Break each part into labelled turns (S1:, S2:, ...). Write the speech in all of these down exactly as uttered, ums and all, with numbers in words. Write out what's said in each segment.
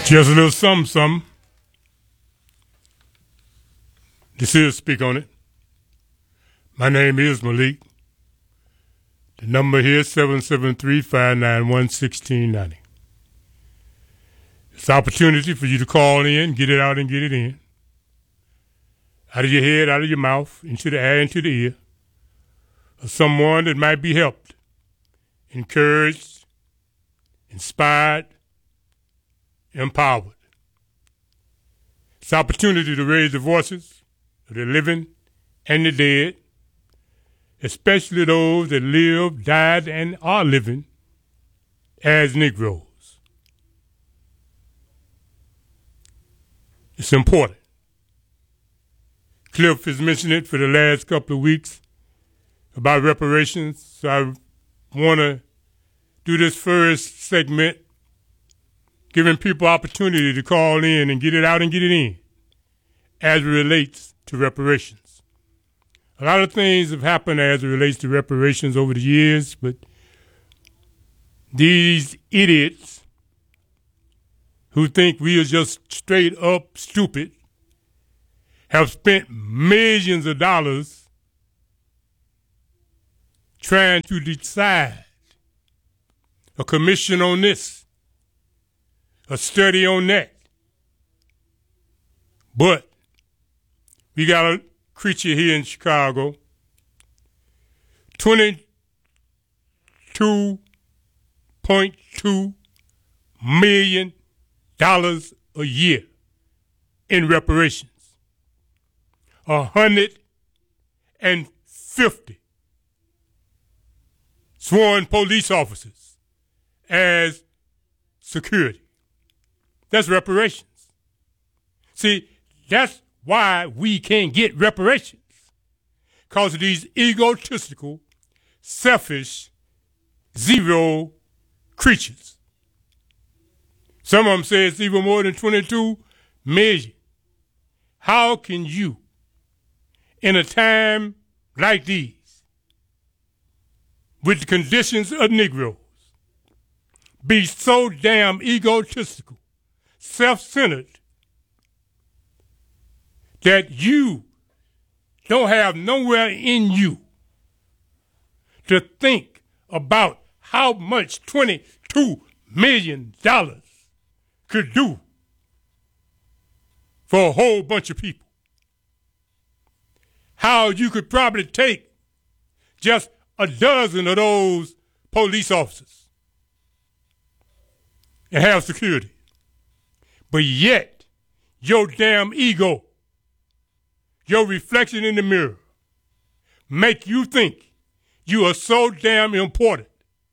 S1: Just a little something, something. This is Speak On It. My name is Malik. The number here is seven seven three, five nine one, one six nine zero. It's an opportunity for you to call in, get it out and get it in. Out of your head, out of your mouth, into the air, into the ear. Of someone that might be helped, encouraged, inspired, empowered. It's an opportunity to raise the voices of the living and the dead, especially those that live, died, and are living as Negroes. It's important. Cliff has mentioned it for the last couple of weeks about reparations, so I want to do this first segment giving people opportunity to call in and get it out and get it in as it relates to reparations. A lot of things have happened as it relates to reparations over the years, but these idiots who think we are just straight up stupid have spent millions of dollars trying to decide a commission on this, a study on that. But we got a creature here in Chicago, twenty-two point two million dollars a year in reparations. one hundred fifty sworn police officers as security. That's reparations. See, that's why we can't get reparations. Because of these egotistical, selfish, zero creatures. Some of them say it's even more than twenty-two million. How can you, in a time like these, with the conditions of Negroes, be so damn egotistical, self-centered, that you don't have nowhere in you to think about how much twenty-two million dollars could do for a whole bunch of people? How you could probably take just a dozen of those police officers and have security. But yet, your damn ego, your reflection in the mirror, make you think you are so damn important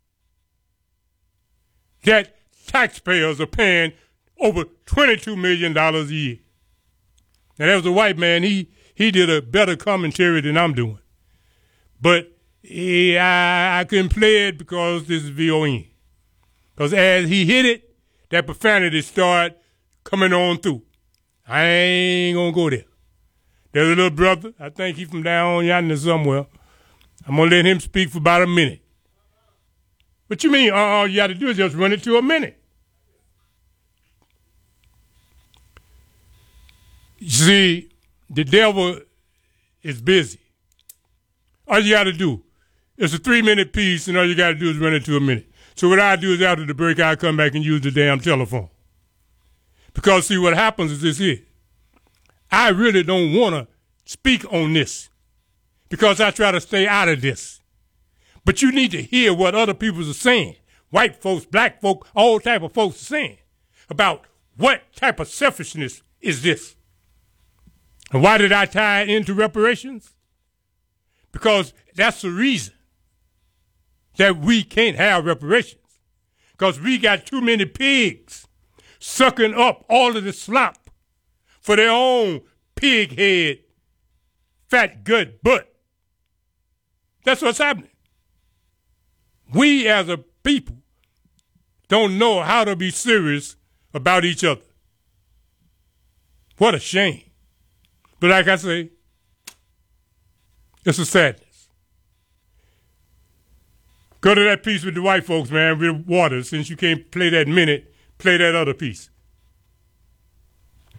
S1: that taxpayers are paying over twenty-two million dollars a year. Now, that was a white man. He he did a better commentary than I'm doing. But he, I, I couldn't play it because this is V O N. Because as he hit it, that profanity started coming on through. I ain't going to go there. There's a little brother. I think he's from down yonder somewhere. I'm going to let him speak for about a minute. What you mean? All you got to do is just run it to a minute. You see, the devil is busy. All you got to do, it's a three-minute piece, and all you got to do is run it to a minute. So what I do is after the break, I come back and use the damn telephone. Because, see, what happens is this here. I really don't want to speak on this because I try to stay out of this. But you need to hear what other people are saying. White folks, black folks, all type of folks are saying about what type of selfishness is this. And why did I tie it into reparations? Because that's the reason that we can't have reparations. Because we got too many pigs sucking up all of the slop for their own pig head, fat gut butt. That's what's happening. We as a people don't know how to be serious about each other. What a shame. But like I say, it's a sadness. Go to that piece with the white folks, man, with Waters. Since you can't play that minute, play that other piece.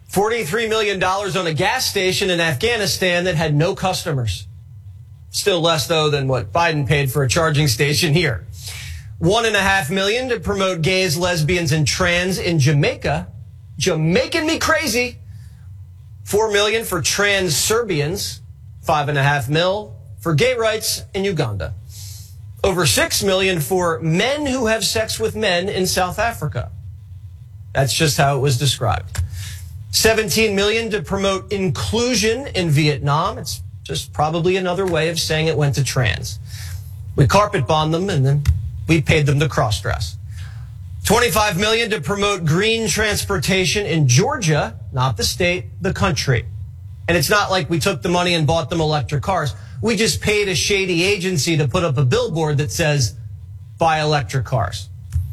S2: forty-three million dollars on a gas station in Afghanistan that had no customers. Still less, though, than what Biden paid for a charging station here. One and a half million to promote gays, lesbians, and trans in Jamaica. Jamaican me crazy. Four million for trans Serbians. Five and a half mil for gay rights in Uganda. Over six million for men who have sex with men in South Africa. That's just how it was described. seventeen million to promote inclusion in Vietnam. It's just probably another way of saying it went to trans. We carpet bombed them and then we paid them to cross-dress. twenty-five million to promote green transportation in Georgia, not the state, the country. And it's not like we took the money and bought them electric cars. We just paid a shady agency to put up a billboard that says, buy electric cars.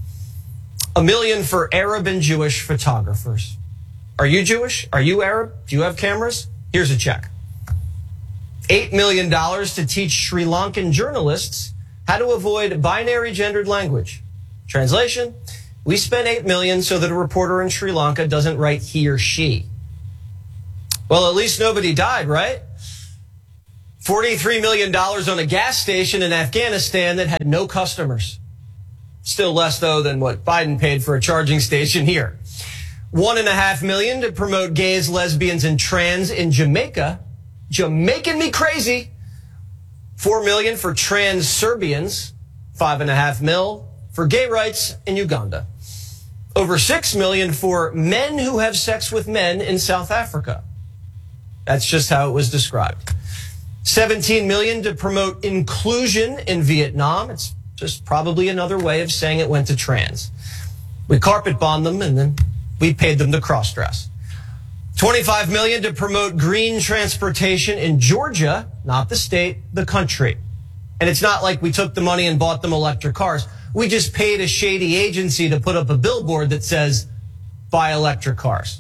S2: A million for Arab and Jewish photographers. Are you Jewish? Are you Arab? Do you have cameras? Here's a check. Eight million dollars to teach Sri Lankan journalists how to avoid binary gendered language. Translation, we spent eight million dollars so that a reporter in Sri Lanka doesn't write he or she. Well, at least nobody died, right? forty-three million dollars on a gas station in Afghanistan that had no customers. Still less, though, than what Biden paid for a charging station here. One and a half million to promote gays, lesbians, and trans in Jamaica. Jamaican me crazy. Four million for trans Serbians. Five and a half mil for gay rights in Uganda. Over six million for men who have sex with men in South Africa. That's just how it was described. seventeen million to promote inclusion in Vietnam. It's just probably another way of saying it went to trans. We carpet bombed them and then we paid them to cross-dress. twenty-five million dollars to promote green transportation in Georgia, not the state, the country. And it's not like we took the money and bought them electric cars. We just paid a shady agency to put up a billboard that says, buy electric cars.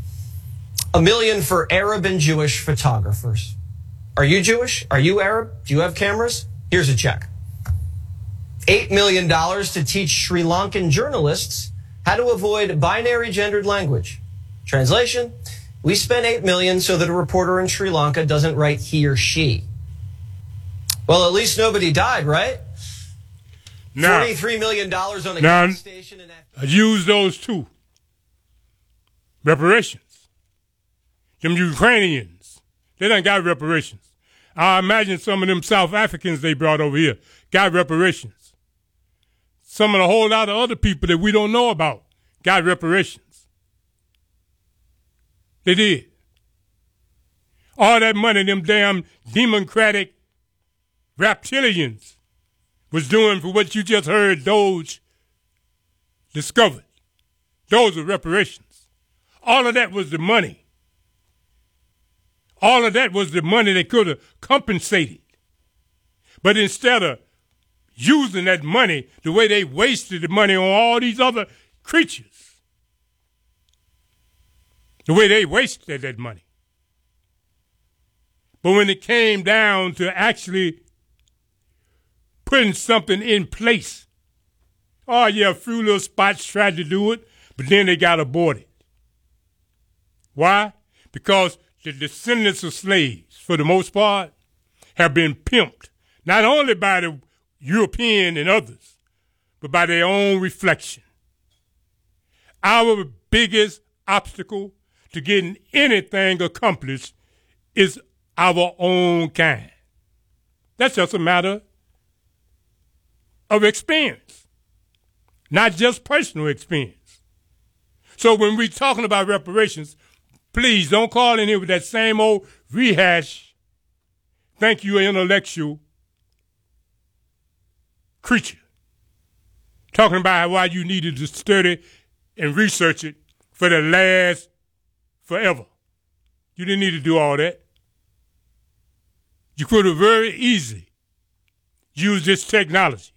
S2: A million for Arab and Jewish photographers. Are you Jewish? Are you Arab? Do you have cameras? Here's a check. Eight million dollars to teach Sri Lankan journalists how to avoid binary gendered language. Translation, we spent eight million dollars so that a reporter in Sri Lanka doesn't write he or she. Well, at least nobody died, right?
S1: Now,
S2: forty-three million dollars on a
S1: now,
S2: gas station in Afghanistan.
S1: Use those two. Reparations. Them Ukrainians, they done got reparations. I imagine some of them South Africans they brought over here got reparations. Some of a whole lot of other people that we don't know about got reparations. They did. All that money them damn democratic reptilians was doing for what you just heard Doge discovered. Those are reparations. All of that was the money. All of that was the money they could have compensated. But instead of using that money the way they wasted the money on all these other creatures, the way they wasted that money. But when it came down to actually putting something in place, oh yeah, a few little spots tried to do it, but then they got aborted. Why? Because the descendants of slaves, for the most part, have been pimped, not only by the European and others, but by their own reflection. Our biggest obstacle to getting anything accomplished is our own kind. That's just a matter of experience, not just personal experience. So when we're talking about reparations, please don't call in here with that same old rehash, thank you, intellectual creature, talking about why you needed to study and research it for the last forever. You didn't need to do all that. You could have very easily used this technology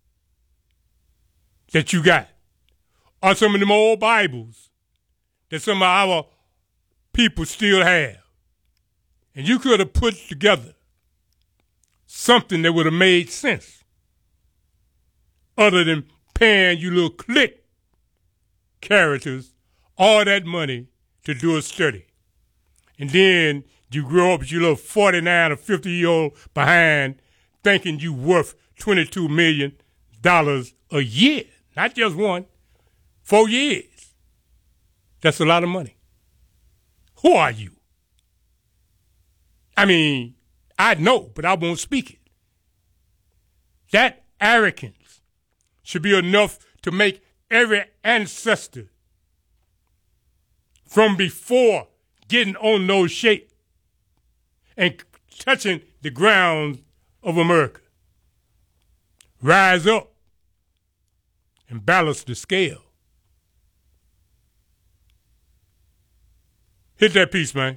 S1: that you got, or some of them old Bibles that some of our people still have. And you could have put together something that would have made sense other than paying you little click characters all that money to do a study. And then you grow up with your little forty-nine or fifty year old behind thinking you worth twenty-two million dollars a year. Not just one, four years. That's a lot of money. Who are you? I mean, I know, but I won't speak it. That arrogance should be enough to make every ancestor from before getting on those shapes and touching the grounds of America rise up and balance the scale. Hit that piece, man.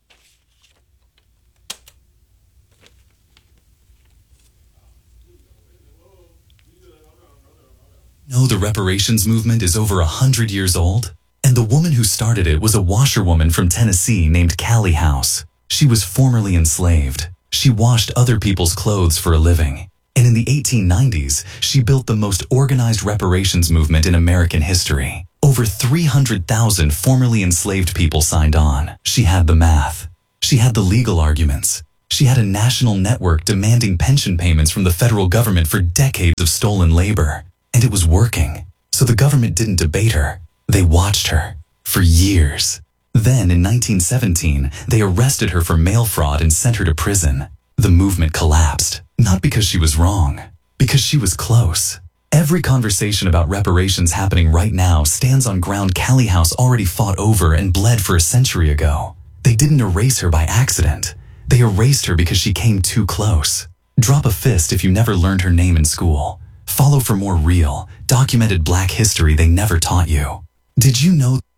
S3: Know the reparations movement is over a hundred years old? And the woman who started it was a washerwoman from Tennessee named Callie House. She was formerly enslaved. She washed other people's clothes for a living. And in the eighteen nineties, she built the most organized reparations movement in American history. Over three hundred thousand formerly enslaved people signed on. She had the math. She had the legal arguments. She had a national network demanding pension payments from the federal government for decades of stolen labor. And it was working. So the government didn't debate her. They watched her for years. Then in nineteen seventeen, they arrested her for mail fraud and sent her to prison. The movement collapsed, not because she was wrong, because she was close. Every conversation about reparations happening right now stands on ground Callie House already fought over and bled for a century ago. They didn't erase her by accident. They erased her because she came too close. Drop a fist if you never learned her name in school. Follow for more real, documented Black history they never taught you. Did you know